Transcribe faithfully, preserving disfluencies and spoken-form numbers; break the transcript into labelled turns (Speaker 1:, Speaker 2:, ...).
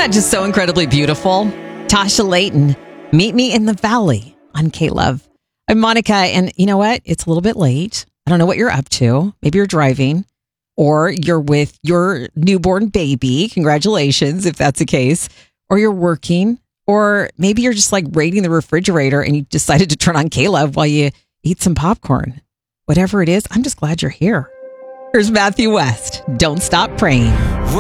Speaker 1: that just so incredibly beautiful? Tasha Layton, Meet Me in the Valley on K-Love. I'm Monica, and you know what? It's a little bit late. I don't know what you're up to. Maybe you're driving, or you're with your newborn baby. Congratulations, if that's the case. Or you're working, or maybe you're just like raiding the refrigerator and you decided to turn on K-Love while you eat some popcorn. Whatever it is, I'm just glad you're here. Here's Matthew West. Don't Stop Praying.